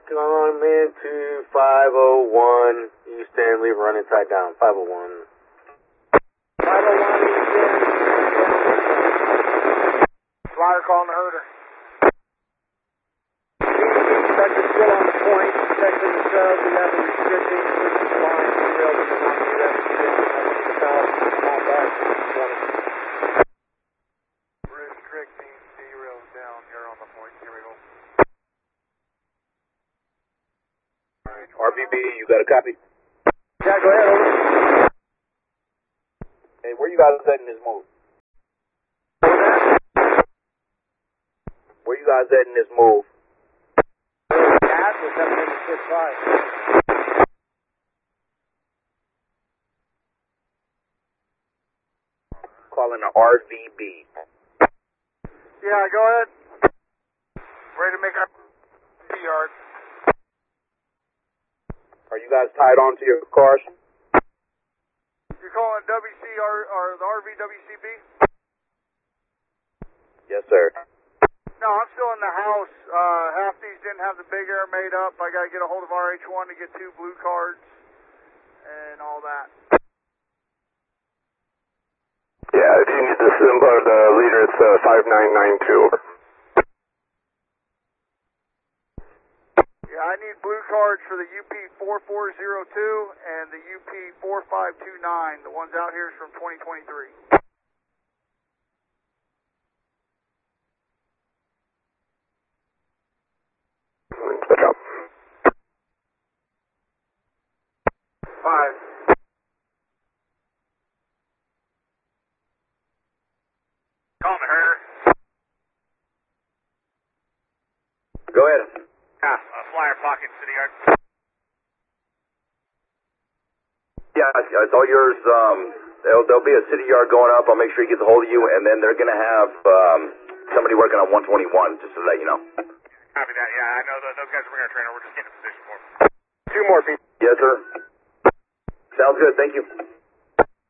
Come into 501 East End, leave running tight down, 501. 501 Flyer calling the herder. Inspector still on the point, checking the cells, we have a restricting, which is fine, the rail does not need that restricting, I want the call, not back, restricting, derails down here on the point, here we go. RVB, you got a copy? Yeah, go ahead, over. Hey, where you guys at in this move? Where you guys at in this move? Gas is coming in 6-5. Calling the RVB. Yeah, go ahead. Ready to make our yard. Are you guys tied on to your cars? You're calling WCR or the RVWCB? Yes, sir. No, I'm still in the house. Half these didn't have the big air made up. I got to get a hold of RH1 to get 2 blue cards and all that. Yeah, if you need the symbol or the leader, it's 5992. Yeah, I need blue cards for the UP4402 and the UP4529. The ones out here is from 2023. Good job. 5. Calling the herder. Go ahead. Flyer pocket, city yard. Yeah, it's all yours. There'll be a city yard going up. I'll make sure he gets a hold of you, and then they're going to have somebody working on 121, just to let you know. Copy that. Yeah, I know those guys are bringing our trainer. We're just getting a position for them. 2 more people. Yes, sir. Sounds good. Thank you.